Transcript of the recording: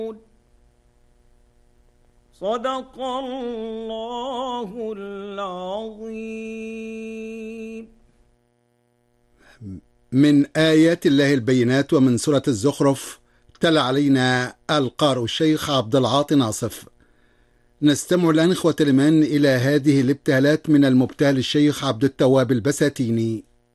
صدق الله العظيم. من آيات الله البينات ومن سورة الزخرف تلا علينا القارئ الشيخ عبد العاطي ناصف. نستمع الآن إخوة الإيمان إلى هذه الابتهالات من المبتهل الشيخ عبد التواب البساتيني.